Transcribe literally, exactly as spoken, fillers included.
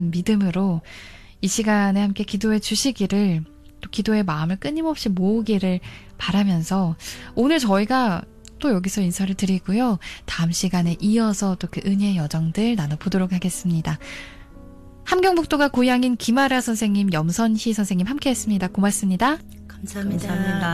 믿음으로 이 시간에 함께 기도해 주시기를, 또 기도의 마음을 끊임없이 모으기를 바라면서 오늘 저희가 또 여기서 인사를 드리고요. 다음 시간에 이어서 또 그 은혜의 여정들 나눠보도록 하겠습니다. 함경북도가 고향인 김아라 선생님, 염선희 선생님 함께했습니다. 고맙습니다. 감사합니다. 감사합니다.